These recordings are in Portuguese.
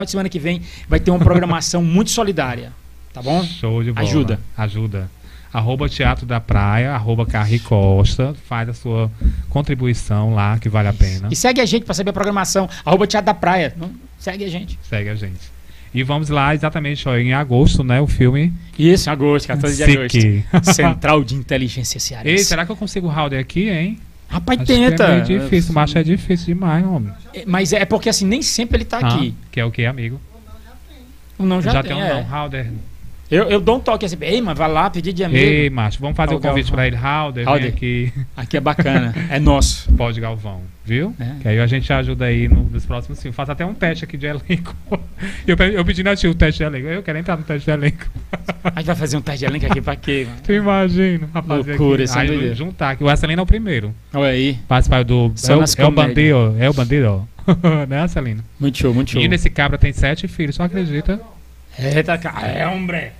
semana que vem vai ter uma programação muito solidária, tá bom? Show de bola. Ajuda. @Teatro da Praia, @Carri Costa, faz a sua contribuição lá, que vale a pena. E segue a gente para saber a programação, @Teatro da Praia, segue a gente. Segue a gente. E vamos lá exatamente em agosto, né, o filme. Isso, em agosto, 14 de agosto. Central de Inteligência Cearense. Ei, será que eu consigo o Halder aqui, hein? Rapaz, Acho tenta. Que é meio difícil, mas é difícil demais, homem. Mas é porque assim, nem sempre ele tá aqui. Que é o que, amigo? O não já tem tem, um não, Halder. Eu dou um toque assim, ei, mas vai lá pedir de amigo. Ei, macho, vamos fazer o convite pra ele. Halder, vem aqui. Aqui é bacana, é nosso. Pode Galvão, viu? Que aí a gente ajuda aí nos próximos filmes. Faço até um teste aqui de elenco. Eu pedi na tia o teste de elenco. Eu quero entrar no teste de elenco. A gente vai fazer um teste de elenco aqui pra quê, mano? Tu imagina, rapaz. Loucura, isso aí juntar aqui. O Arcelino é o primeiro. Olha aí. Participar do... É o bandido, né, Arcelino? Muito show, muito show. E nesse cabra tem 7 filhos, só acredita? Eita, hombre.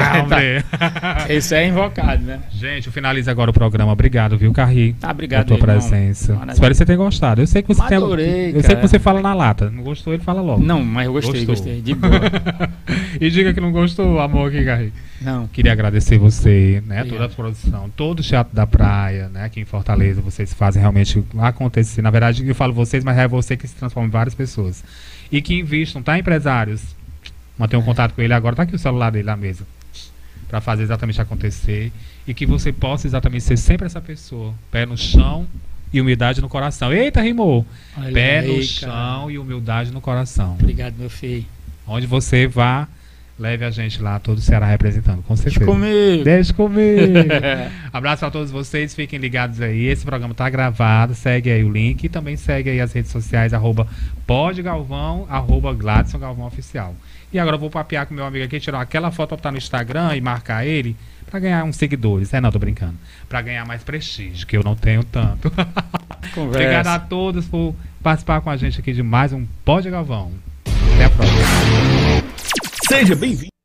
Isso é invocado, né? Gente, eu finalizo agora o programa. Obrigado, viu, Carri? Obrigado pela tua presença. Espero que você tenha gostado. Eu sei que você Adorei, eu sei que você fala na lata. Não gostou, ele fala logo. Não, mas eu gostei. De boa. E diga que não gostou, amor, aqui, Carri. Não. Queria agradecer você, né? Toda a produção, todo o Teatro da Praia, né? Aqui em Fortaleza, vocês fazem realmente acontecer. Na verdade, eu falo vocês, mas é você que se transforma em várias pessoas. E que investam, tá, empresários? Mantenha um contato com ele agora, tá aqui o celular dele na mesa, para fazer exatamente acontecer, e que você possa exatamente ser sempre essa pessoa, pé no chão e humildade no coração. Eita, rimou! Pé no chão e humildade no coração. Obrigado, meu filho. Onde você vá, leve a gente lá, todo o Ceará representando, com certeza. Deixa comigo. Abraço a todos vocês, fiquem ligados aí. Esse programa tá gravado, segue aí o link e também segue aí as redes sociais, @podgalvão, @Gladson Galvão Oficial. E agora eu vou papear com meu amigo aqui, tirar aquela foto pra botar no Instagram e marcar ele pra ganhar uns seguidores. Não, tô brincando. Pra ganhar mais prestígio, que eu não tenho tanto. Obrigado a todos por participar com a gente aqui de mais um Pod Galvão. Até a próxima. Seja bem-vindo.